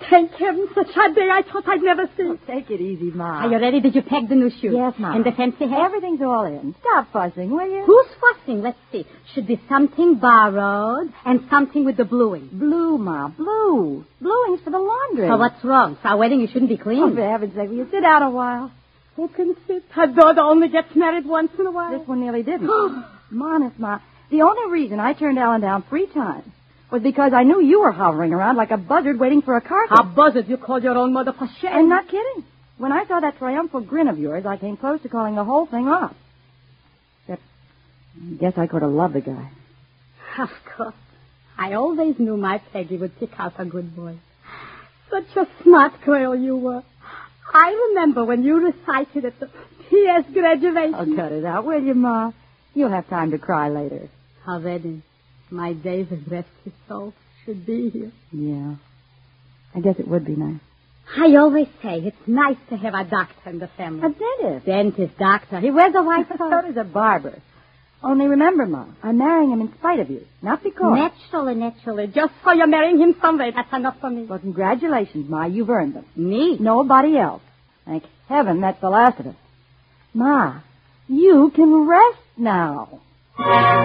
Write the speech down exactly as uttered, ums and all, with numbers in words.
thank heaven, such a day I thought I'd never see. Oh, take it easy, Ma. Are you ready? Did you pack the new shoes? Yes, Ma. And the fancy hat? Everything's all in. Stop fussing, will you? Who's fussing? Let's see. Should be something borrowed and something with the bluing. Blue, Ma, blue. Bluing's for the laundry. So what's wrong? It's our wedding. You shouldn't be clean. Oh, for heaven's sake, will you sit down a while? Who can sit? Her daughter only gets married once in a while. This one nearly didn't. I'm honest, Ma. The only reason I turned Ellen down three times was because I knew you were hovering around like a buzzard waiting for a carcass. A buzzard? You called your own mother for shame. I'm not kidding. When I saw that triumphal grin of yours, I came close to calling the whole thing off. Except, I guess I could have loved the guy. Of course. I always knew my Peggy would pick out a good boy. Such a smart girl you were. I remember when you recited at the P S graduation. Oh, cut it out, will you, Ma? You'll have time to cry later. Her wedding. My David, rest his soul, should be here. Yeah. I guess it would be nice. I always say it's nice to have a doctor in the family. A dentist. Dentist, doctor. He wears a white coat. So does a barber. Only remember, Ma, I'm marrying him in spite of you, not because. Naturally, naturally. Just so you're marrying him someday. That's enough for me. Well, congratulations, Ma. You've earned them. Me? Nobody else. Thank heaven that's the last of it. Ma, you can rest now.